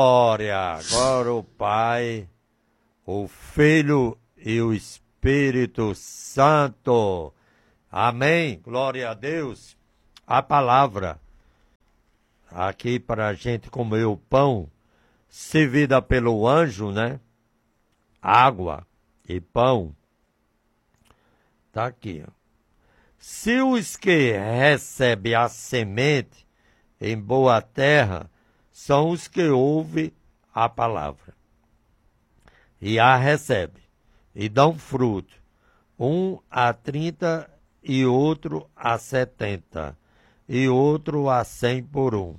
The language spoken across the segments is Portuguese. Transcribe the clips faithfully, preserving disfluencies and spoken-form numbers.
Glória, agora o Pai, o Filho e o Espírito Santo. Amém. Glória a Deus. A palavra aqui para a gente comer o pão, servida pelo anjo, né? Água e pão. Tá aqui, ó. Se os que recebem a semente em boa terra são os que ouvem a palavra e a recebem e dão fruto, um a trinta e outro a setenta e outro a cem por um.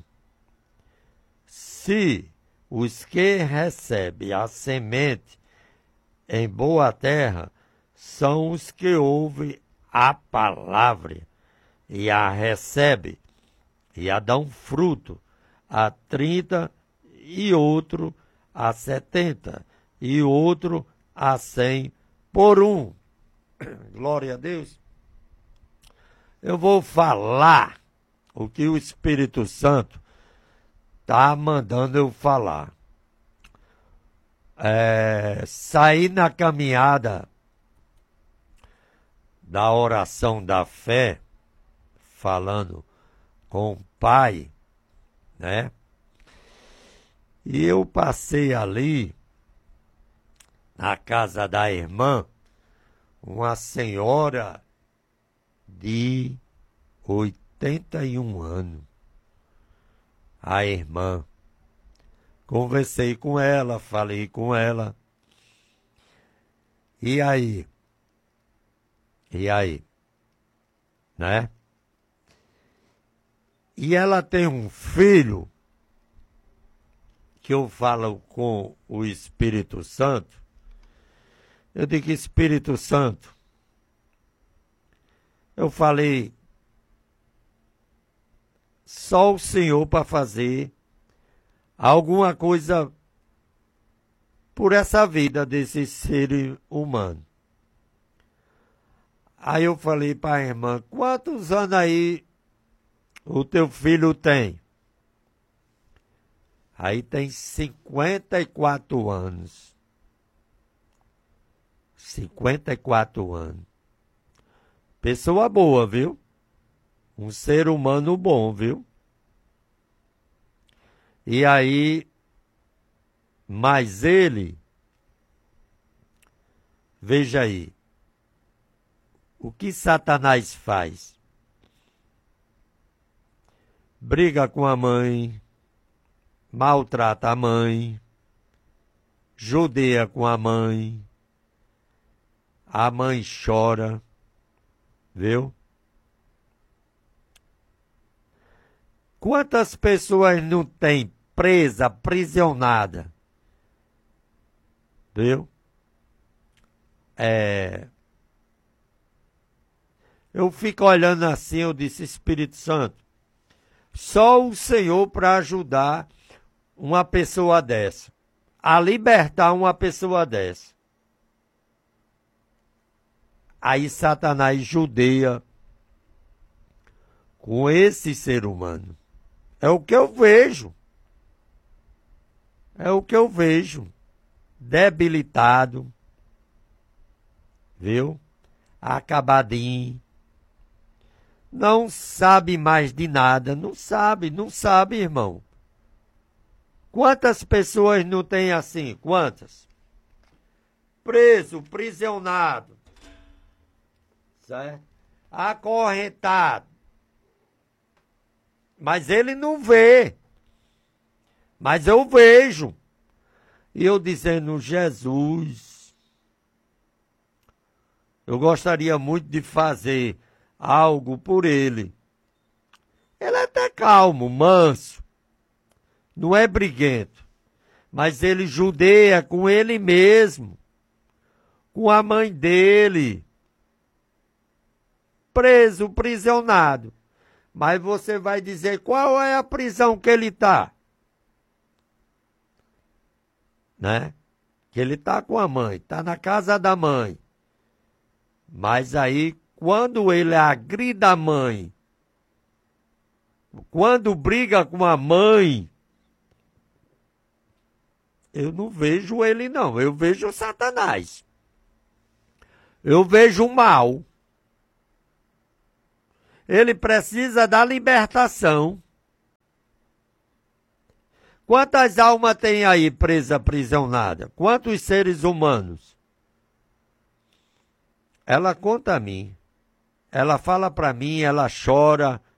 Se os que recebem a semente em boa terra são os que ouvem a palavra e a recebem e a dão fruto, a trinta e outro a setenta e outro a cem por um. Glória a Deus. Eu vou falar o que o Espírito Santo está mandando eu falar. É, sair na caminhada da oração da fé, falando com o Pai, né? E eu passei ali, na casa da irmã, uma senhora de oitenta e um anos. A irmã. Conversei com ela, falei com ela. E aí? E aí? Né? E ela tem um filho que eu falo com o Espírito Santo. Eu digo, Espírito Santo, eu falei, só o Senhor para fazer alguma coisa por essa vida desse ser humano. Aí eu falei para a irmã, quantos anos aí o teu filho tem? Aí tem cinquenta e quatro anos. cinquenta e quatro anos. Pessoa boa, viu? Um ser humano bom, viu? E aí, mas ele, veja aí, o que Satanás faz? Briga com a mãe, maltrata a mãe, judia com a mãe, a mãe chora, viu? Quantas pessoas não tem presa, aprisionada? Viu? É... Eu fico olhando assim, eu disse, Espírito Santo, só o Senhor para ajudar uma pessoa dessa, a libertar uma pessoa dessa. Aí Satanás judia com esse ser humano. É o que eu vejo. É o que eu vejo. Debilitado. Viu? Acabadinho. Não sabe mais de nada. Não sabe, não sabe, irmão. Quantas pessoas não tem assim? Quantas? Preso, prisionado. Certo? Acorrentado. Mas ele não vê. Mas eu vejo. E eu dizendo, Jesus, eu gostaria muito de fazer algo por ele. Ele é até calmo, manso. Não é briguento. Mas ele judeia com ele mesmo. Com a mãe dele. Preso, prisionado. Mas você vai dizer qual é a prisão que ele está. Né? Que ele está com a mãe, está na casa da mãe. Mas aí, quando ele agride a mãe, quando briga com a mãe, Eu não vejo ele, não. Eu vejo Satanás. Eu vejo o mal. Ele precisa da libertação. Quantas almas tem aí presa, aprisionada? Quantos seres humanos? Ela conta a mim. Ela fala para mim, ela chora.